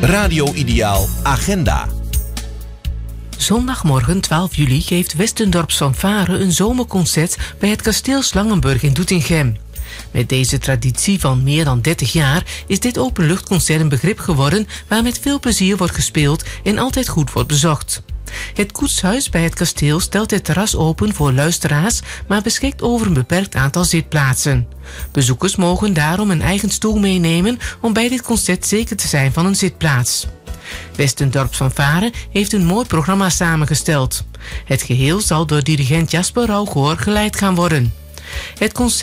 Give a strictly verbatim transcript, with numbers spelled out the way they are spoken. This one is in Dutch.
Radio Ideaal Agenda. Zondagmorgen twaalf juli geeft Westendorps Fanfare een zomerconcert bij het kasteel Slangenburg in Doetinchem. Met deze traditie van meer dan dertig jaar is dit openluchtconcert een begrip geworden waar met veel plezier wordt gespeeld en altijd goed wordt bezocht. Het koetshuis bij het kasteel stelt het terras open voor luisteraars, maar beschikt over een beperkt aantal zitplaatsen. Bezoekers mogen daarom een eigen stoel meenemen om bij dit concert zeker te zijn van een zitplaats. Westendorps Fanfare heeft een mooi programma samengesteld. Het geheel zal door dirigent Jasper Rauwgoor geleid gaan worden. Het concert